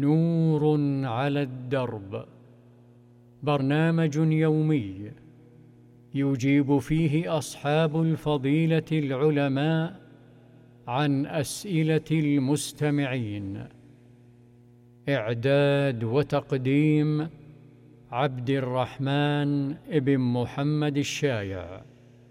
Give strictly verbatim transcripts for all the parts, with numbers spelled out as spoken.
نور على الدرب، برنامج يومي يجيب فيه أصحاب الفضيلة العلماء عن أسئلة المستمعين. إعداد وتقديم عبد الرحمن ابن محمد الشايع.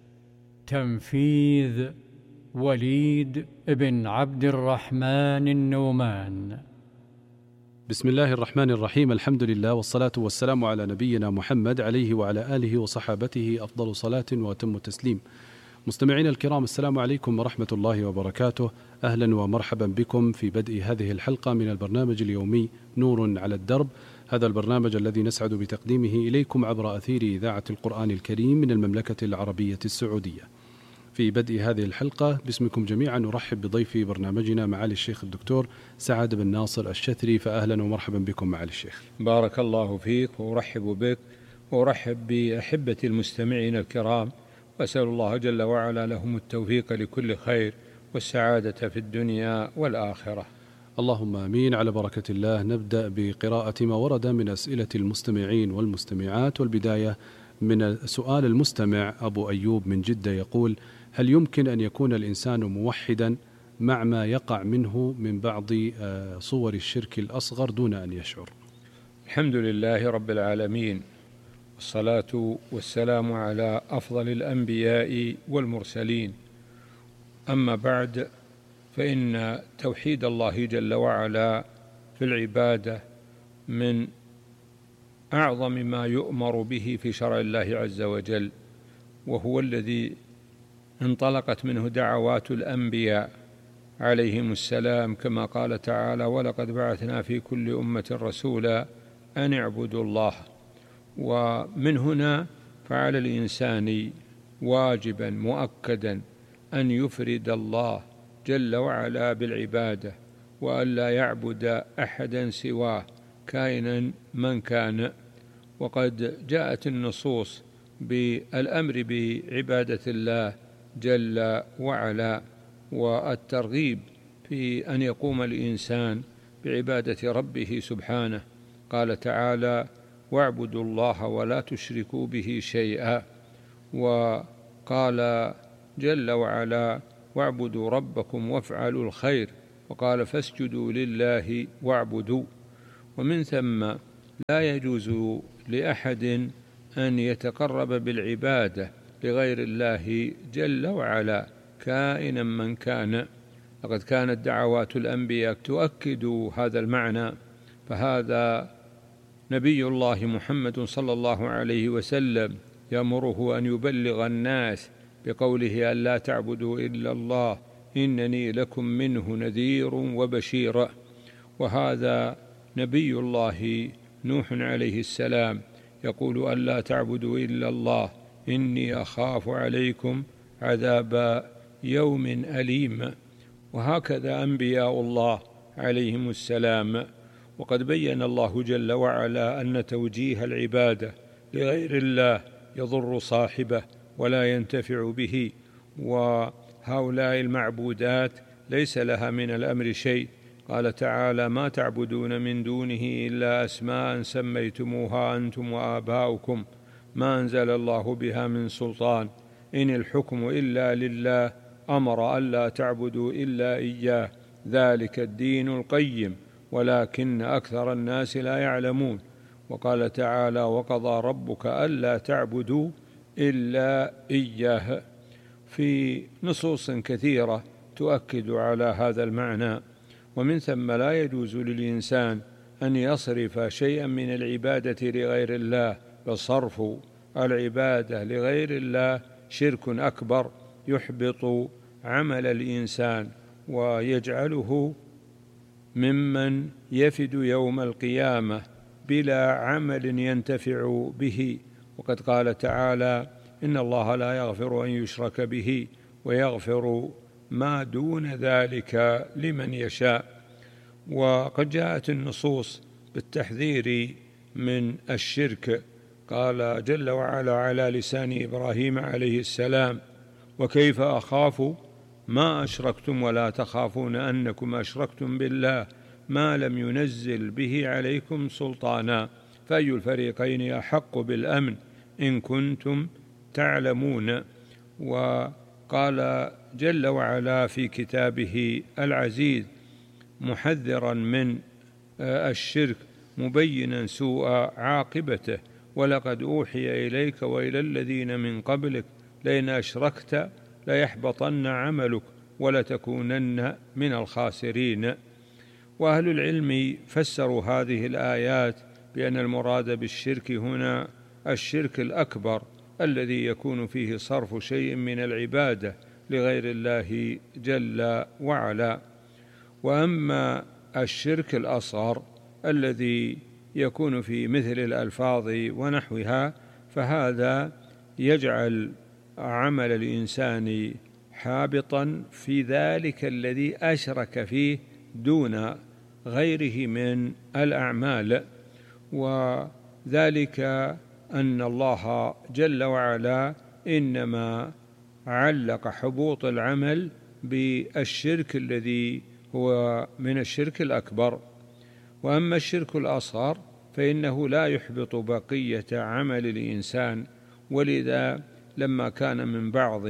تنفيذ وليد بن عبد الرحمن النومان. بسم الله الرحمن الرحيم. الحمد لله والصلاة والسلام على نبينا محمد عليه وعلى آله وصحابته أفضل صلاة وأتم تسليم. مستمعين الكرام، السلام عليكم ورحمة الله وبركاته. أهلا ومرحبا بكم في بدء هذه الحلقة من البرنامج اليومي نور على الدرب، هذا البرنامج الذي نسعد بتقديمه إليكم عبر أثير إذاعة القرآن الكريم من المملكة العربية السعودية. في بدء هذه الحلقة باسمكم جميعا نرحب بضيف برنامجنا معالي الشيخ الدكتور سعد بن ناصر الشثري، فأهلا ومرحبا بكم معالي الشيخ. بارك الله فيك وأرحب بك وأرحب بأحبة المستمعين الكرام، وأسأل الله جل وعلا لهم التوفيق لكل خير والسعادة في الدنيا والآخرة. اللهم آمين. على بركة الله نبدأ بقراءة ما ورد من أسئلة المستمعين والمستمعات، والبداية من سؤال المستمع أبو أيوب من جدة يقول: هل يمكن أن يكون الإنسان موحدا مع ما يقع منه من بعض صور الشرك الأصغر دون أن يشعر؟ الحمد لله رب العالمين، والصلاة والسلام على أفضل الأنبياء والمرسلين. أما بعد، فإن توحيد الله جل وعلا في العبادة من أعظم ما يؤمر به في شرع الله عز وجل، وهو الذي انطلقت منه دعوات الأنبياء عليهم السلام، كما قال تعالى: ولقد بعثنا في كل أمة رسولا أن اعبدوا الله. ومن هنا فعلى الإنسان واجبا مؤكدا أن يفرد الله جل وعلا بالعبادة، وأن لا يعبد أحدا سواه كائنا من كان. وقد جاءت النصوص بالأمر بعبادة الله جل وعلا، والترغيب في أن يقوم الإنسان بعبادة ربه سبحانه. قال تعالى: واعبدوا الله ولا تشركوا به شيئا. وقال جل وعلا: واعبدوا ربكم وافعلوا الخير. وقال: فاسجدوا لله واعبدوا. ومن ثم لا يجوز لأحد أن يتقرب بالعبادة لغير الله جل وعلا كائنا من كان. لقد كانت دعوات الأنبياء تؤكد هذا المعنى، فهذا نبي الله محمد صلى الله عليه وسلم يأمره أن يبلغ الناس بقوله: أن لا تعبدوا إلا الله إنني لكم منه نذير وبشير. وهذا نبي الله نوح عليه السلام يقول: أن لا تعبدوا إلا الله إني أخاف عليكم عذاب يوم أليم. وهكذا أنبياء الله عليهم السلام. وقد بين الله جل وعلا أن توجيه العبادة لغير الله يضر صاحبه ولا ينتفع به، وهؤلاء المعبودات ليس لها من الأمر شيء. قال تعالى: ما تعبدون من دونه إلا أسماء سميتموها أنتم وآباؤكم ما أنزل الله بها من سلطان إن الحكم إلا لله أمر ألا تعبدوا إلا إياه ذلك الدين القيم ولكن أكثر الناس لا يعلمون. وقال تعالى: وقضى ربك ألا تعبدوا إلا إياه، في نصوص كثيرة تؤكد على هذا المعنى. ومن ثم لا يجوز للإنسان أن يصرف شيئا من العبادة لغير الله، فصرف العبادة لغير الله شرك أكبر يحبط عمل الإنسان ويجعله ممن يفد يوم القيامة بلا عمل ينتفع به. وقد قال تعالى: إن الله لا يغفر أن يشرك به ويغفر ما دون ذلك لمن يشاء. وقد جاءت النصوص بالتحذير من الشرك. قال جل وعلا على لسان إبراهيم عليه السلام: وكيف أخاف ما أشركتم ولا تخافون أنكم أشركتم بالله ما لم ينزل به عليكم سلطانا، فأي الفريقين أحق بالأمن إن كنتم تعلمون. وقال جل وعلا في كتابه العزيز محذرا من الشرك مبينا سوء عاقبته: ولقد أوحي إليك وإلى الذين من قبلك لئن أشركت ليحبطن عملك ولتكونن من الخاسرين. وأهل العلم فسروا هذه الآيات بأن المراد بالشرك هنا الشرك الأكبر الذي يكون فيه صرف شيء من العبادة لغير الله جل وعلا. وأما الشرك الأصغر الذي يكون في مثل الألفاظ ونحوها فهذا يجعل عمل الإنسان حابطا في ذلك الذي أشرك فيه دون غيره من الأعمال، وذلك أن الله جل وعلا إنما علق حبوط العمل بالشرك الذي هو من الشرك الأكبر. وأما الشرك الأصغر فإنه لا يحبط بقية عمل الإنسان، ولذا لما كان من بعض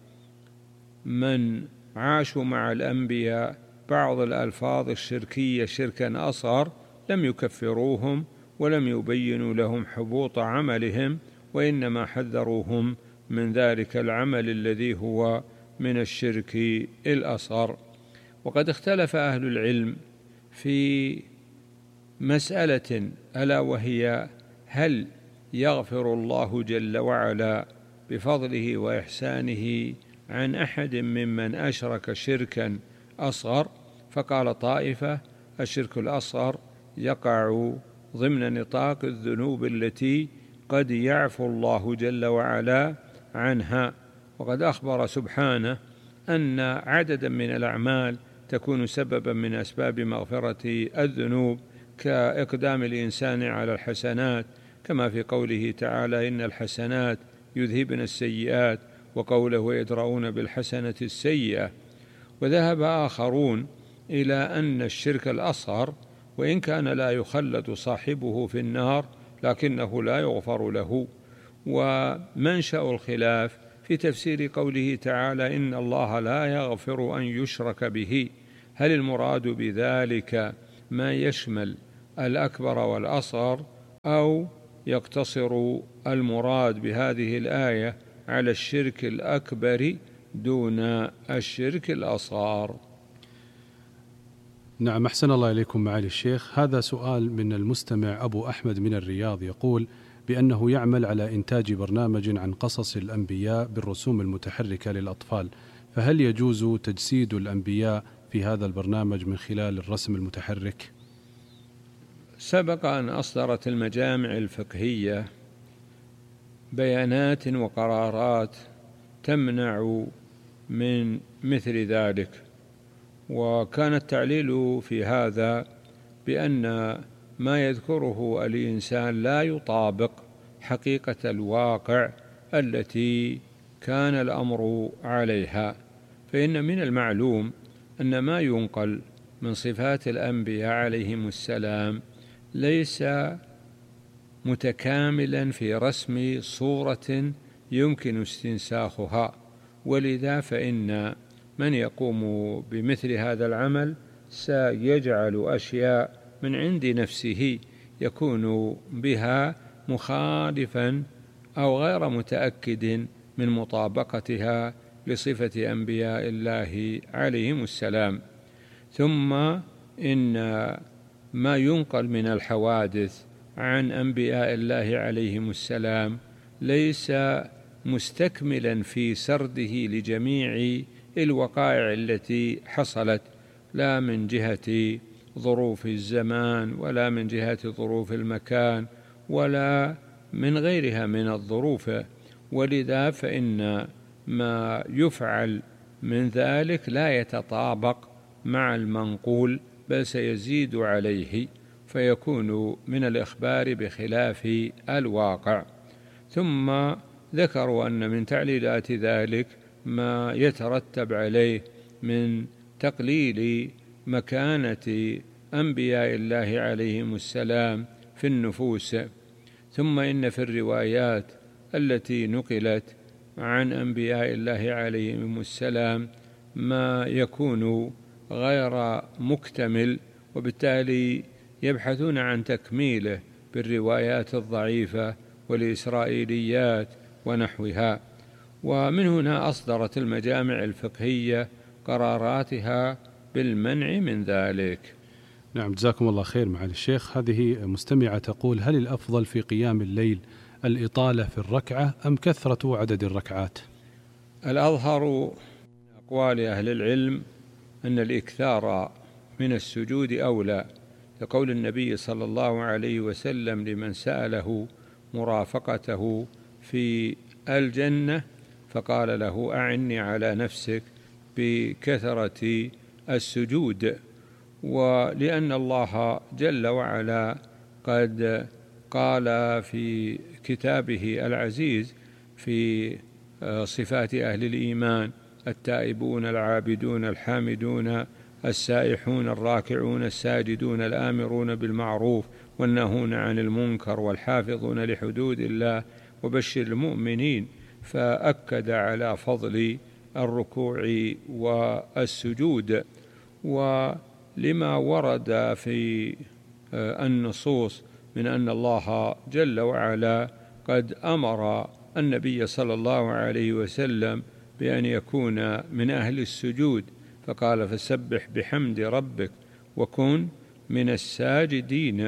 من عاشوا مع الأنبياء بعض الألفاظ الشركية شركا أصغر لم يكفروهم ولم يبينوا لهم حبوط عملهم، وإنما حذروهم من ذلك العمل الذي هو من الشرك الأصغر. وقد اختلف أهل العلم في مسألة ألا وهي: هل يغفر الله جل وعلا بفضله وإحسانه عن أحد ممن أشرك شركا أصغر؟ فقال طائفة: الشرك الأصغر يقع ضمن نطاق الذنوب التي قد يعفو الله جل وعلا عنها. وقد أخبر سبحانه أن عددا من الأعمال تكون سببا من أسباب مغفرة الذنوب، كإقدام الإنسان على الحسنات، كما في قوله تعالى: إن الحسنات يذهبن السيئات، وقوله: ويدرؤون بالحسنة السيئة. وذهب آخرون إلى أن الشرك الأصغر وإن كان لا يخلد صاحبه في النار لكنه لا يغفر له. ومنشأ الخلاف في تفسير قوله تعالى: إن الله لا يغفر أن يشرك به، هل المراد بذلك ما يشمل الأكبر والأصغر، أو يقتصر المراد بهذه الآية على الشرك الأكبر دون الشرك الأصغر؟ نعم، أحسن الله إليكم معالي الشيخ. هذا سؤال من المستمع أبو أحمد من الرياض، يقول بأنه يعمل على إنتاج برنامج عن قصص الأنبياء بالرسوم المتحركة للأطفال، فهل يجوز تجسيد الأنبياء في هذا البرنامج من خلال الرسم المتحرك؟ سبق أن أصدرت المجامع الفقهية بيانات وقرارات تمنع من مثل ذلك، وكان التعليل في هذا بأن ما يذكره الإنسان لا يطابق حقيقة الواقع التي كان الأمر عليها. فإن من المعلوم أن ما ينقل من صفات الأنبياء عليهم السلام ليس متكاملا في رسم صورة يمكن استنساخها، ولذا فإن من يقوم بمثل هذا العمل سيجعل أشياء من عند نفسه يكون بها مخالفا أو غير متأكد من مطابقتها لصفة أنبياء الله عليهم السلام. ثم إن ما ينقل من الحوادث عن أنبياء الله عليهم السلام ليس مستكملا في سرده لجميع الوقائع التي حصلت، لا من جهة ظروف الزمان ولا من جهة ظروف المكان ولا من غيرها من الظروف، ولذا فإن ما يفعل من ذلك لا يتطابق مع المنقول بل سيزيد عليه، فيكون من الإخبار بخلاف الواقع. ثم ذكروا أن من تعليلات ذلك ما يترتب عليه من تقليل مكانة أنبياء الله عليهم السلام في النفوس. ثم إن في الروايات التي نقلت عن أنبياء الله عليهم السلام ما يكون غير مكتمل، وبالتالي يبحثون عن تكميله بالروايات الضعيفة والإسرائيليات ونحوها. ومن هنا أصدرت المجامع الفقهية قراراتها بالمنع من ذلك. نعم، جزاكم الله خير معالي الشيخ. هذه مستمعة تقول: هل الأفضل في قيام الليل الإطالة في الركعة أم كثرة عدد الركعات؟ الأظهر من أقوال أهل العلم أن الإكثار من السجود أولى، لقول النبي صلى الله عليه وسلم لمن سأله مرافقته في الجنة فقال له: أعني على نفسك بكثرة السجود. ولأن الله جل وعلا قد قال في كتابه العزيز في صفات أهل الإيمان: التائبون العابدون الحامدون السائحون الراكعون الساجدون الآمرون بالمعروف والناهون عن المنكر والحافظون لحدود الله وبشر المؤمنين، فأكد على فضل الركوع والسجود. ولما ورد في النصوص من أن الله جل وعلا قد أمر النبي صلى الله عليه وسلم بأن يكون من أهل السجود، فقال: فسبح بحمد ربك وكن من الساجدين.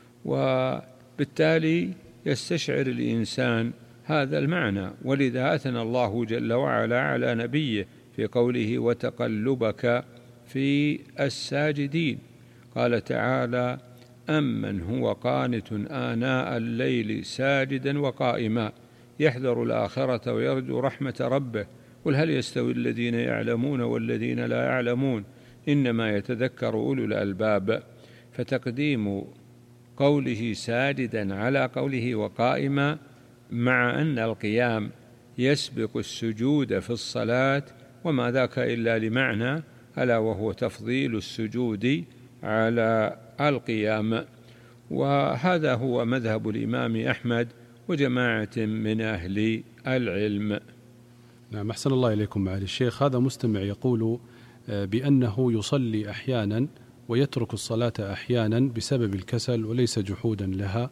وبالتالي يستشعر الإنسان هذا المعنى، ولذا أثنى الله جل وعلا على نبيه في قوله: وتقلبك في الساجدين. قال تعالى: أمن هو قانت آناء الليل ساجدا وقائما يحذر الآخرة ويرجو رحمة ربه قل هل يستوي الذين يعلمون والذين لا يعلمون إنما يتذكر أولو الألباب. فتقديم قوله ساجدا على قوله وقائما، مع أن القيام يسبق السجود في الصلاة، وما ذاك إلا لمعنى، ألا وهو تفضيل السجود على القيام. وهذا هو مذهب الإمام أحمد وجماعة من أهل العلم. نعم، أحسن الله إليكم معالي الشيخ. هذا مستمع يقول بأنه يصلي أحيانا ويترك الصلاة أحيانا بسبب الكسل وليس جحودا لها،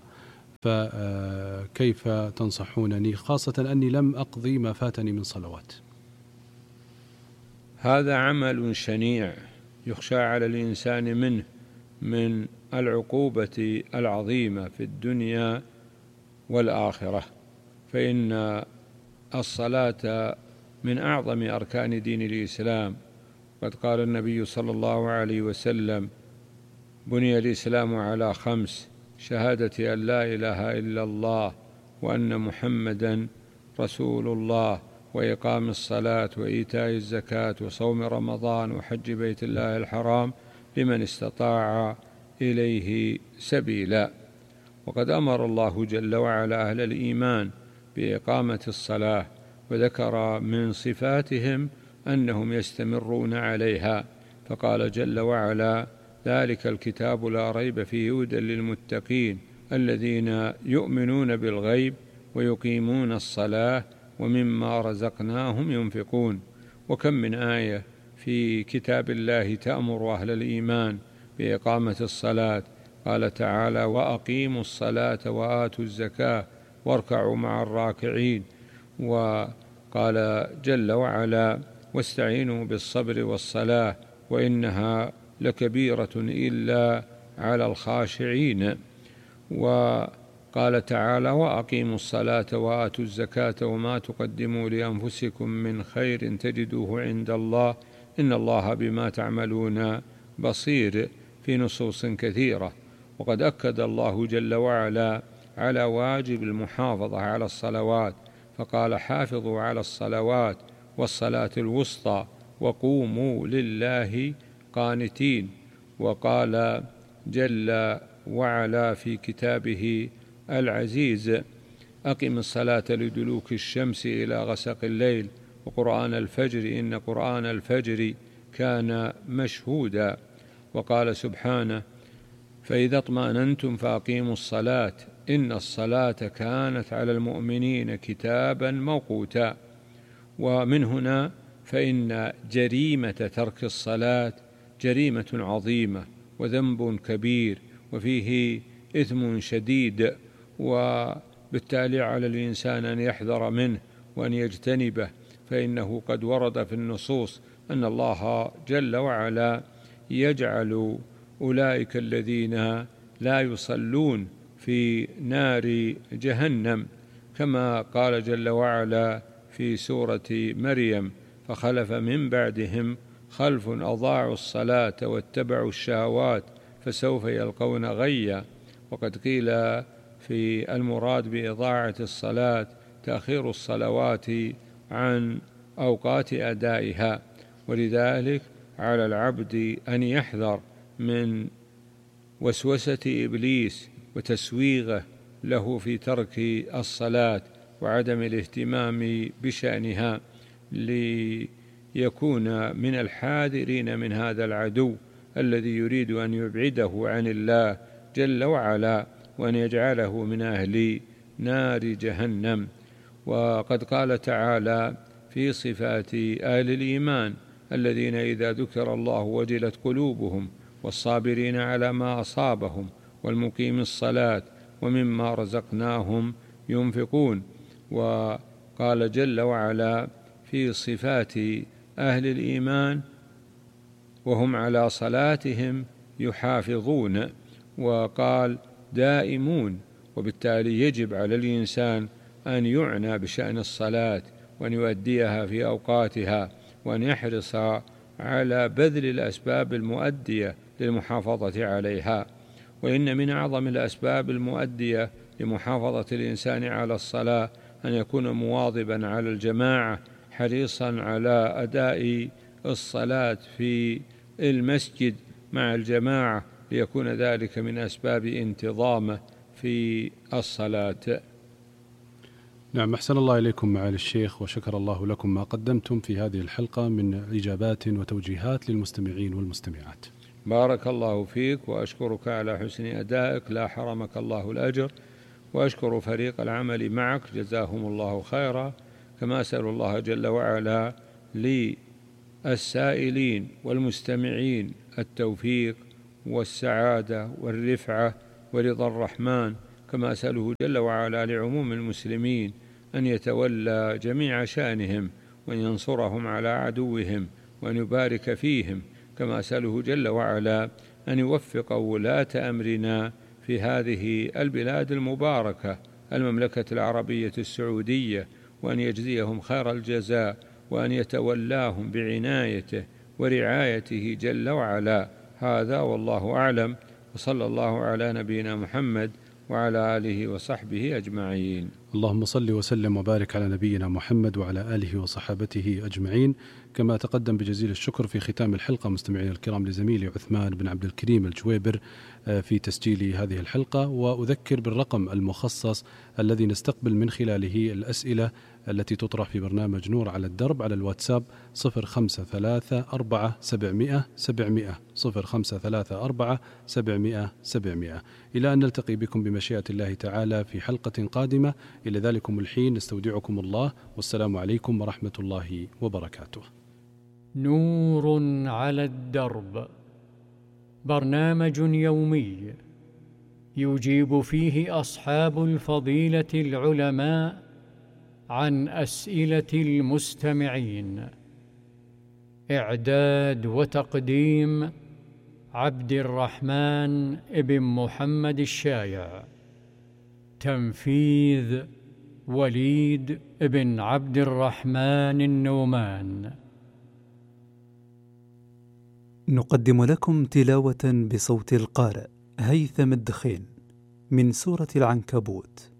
فكيف تنصحونني، خاصة أني لم أقضي ما فاتني من صلوات؟ هذا عمل شنيع يخشى على الإنسان منه من العقوبة العظيمة في الدنيا والآخرة، فإن الصلاة من أعظم أركان دين الإسلام. قد قال النبي صلى الله عليه وسلم: بني الإسلام على خمس: شهادة أن لا إله إلا الله وأن محمدا رسول الله وإقام الصلاة وإيتاء الزكاة وصوم رمضان وحج بيت الله الحرام لمن استطاع إليه سبيلا. وقد أمر الله جل وعلا أهل الإيمان بإقامة الصلاة، وذكر من صفاتهم أنهم يستمرون عليها، فقال جل وعلا: ذلك الكتاب لا ريب فيه هدى للمتقين الذين يؤمنون بالغيب ويقيمون الصلاة ومما رزقناهم ينفقون. وكم من آية في كتاب الله تأمر أهل الإيمان بإقامة الصلاة. قال تعالى: وأقيموا الصلاة وآتوا الزكاة واركعوا مع الراكعين. وقال جل وعلا: واستعينوا بالصبر والصلاة وإنها لكبيرة إلا على الخاشعين. وقال تعالى: وأقيموا الصلاة وآتوا الزكاة وما تقدموا لأنفسكم من خير تجدوه عند الله إن الله بما تعملون بصير، في نصوص كثيرة. وقد أكد الله جل وعلا على واجب المحافظة على الصلوات، فقال: حافظوا على الصلوات والصلاة الوسطى وقوموا لله قانتين. وقال جل وعلا في كتابه العزيز: أقم الصلاة لدلوك الشمس إلى غسق الليل وقرآن الفجر إن قرآن الفجر كان مشهودا. وقال سبحانه: فإذا اطمأننتم فأقيموا الصلاة إن الصلاة كانت على المؤمنين كتابا موقوتا. ومن هنا فإن جريمة ترك الصلاة جريمة عظيمة وذنب كبير وفيه إثم شديد، وبالتالي على الإنسان أن يحذر منه وأن يجتنبه، فإنه قد ورد في النصوص أن الله جل وعلا يجعل أولئك الذين لا يصلون في نار جهنم، كما قال جل وعلا في سورة مريم: فخلف من بعدهم خلف أضاعوا الصلاة واتبعوا الشهوات فسوف يلقون غيا. وقد قيل في المراد بإضاعة الصلاة تأخير الصلوات عن أوقات أدائها، ولذلك على العبد أن يحذر من وسوسة إبليس وتسويغه له في ترك الصلاة وعدم الاهتمام بشأنها، ليكون من الحاذرين من هذا العدو الذي يريد أن يبعده عن الله جل وعلا وأن يجعله من أهل نار جهنم. وقد قال تعالى في صفات أهل الإيمان: الذين إذا ذكر الله وجلت قلوبهم والصابرين على ما أصابهم والمقيم الصلاة ومما رزقناهم ينفقون. وقال جل وعلا في صفات أهل الإيمان: وهم على صلاتهم يحافظون، وقال دائمون. وبالتالي يجب على الإنسان أن يعنى بشأن الصلاة وأن يؤديها في أوقاتها، وأن يحرص على بذل الأسباب المؤدية للمحافظة عليها. وإن من أعظم الأسباب المؤدية لمحافظة الإنسان على الصلاة أن يكون مواظبا على الجماعة، حريصا على أداء الصلاة في المسجد مع الجماعة، ليكون ذلك من أسباب انتظامه في الصلاة. نعم، أحسن الله إليكم معالي الشيخ، وشكر الله لكم ما قدمتم في هذه الحلقة من إجابات وتوجيهات للمستمعين والمستمعات. بارك الله فيك، وأشكرك على حسن أدائك، لا حرمك الله الأجر، وأشكر فريق العمل معك جزاهم الله خيرا، كما أسأل الله جل وعلا للسائلين والمستمعين التوفيق والسعادة والرفعة ورضا الرحمن، كما أسأله جل وعلا لعموم المسلمين أن يتولى جميع شأنهم وأن ينصرهم على عدوهم وأن يبارك فيهم، كما أسأله جل وعلا أن يوفق ولاة أمرنا في هذه البلاد المباركة المملكة العربية السعودية، وأن يجزيهم خير الجزاء، وأن يتولاهم بعنايته ورعايته جل وعلا. هذا والله أعلم، وصلى الله على نبينا محمد وعلى آله وصحبه أجمعين. اللهم صل وسلم وبارك على نبينا محمد وعلى آله وصحابته أجمعين. كما تقدم بجزيل الشكر في ختام الحلقة مستمعين الكرام لزميلي عثمان بن عبد الكريم الجويبر في تسجيل هذه الحلقة، وأذكر بالرقم المخصص الذي نستقبل من خلاله الأسئلة التي تطرح في برنامج نور على الدرب على الواتساب: صفر خمسة ثلاثة أربعة سبعمائة سبعمائة صفر خمسة ثلاثة أربعة سبعمائة سبعمائة. إلى أن نلتقي بكم بمشيئة الله تعالى في حلقة قادمة، إلى ذلكم الحين نستودعكم الله، والسلام عليكم ورحمة الله وبركاته. نور على الدرب، برنامج يومي يجيب فيه أصحاب الفضيلة العلماء عن أسئلة المستمعين. إعداد وتقديم عبد الرحمن ابن محمد الشايع. تنفيذ وليد ابن عبد الرحمن النومان. نقدم لكم تلاوة بصوت القارئ هيثم الدخين من سورة العنكبوت.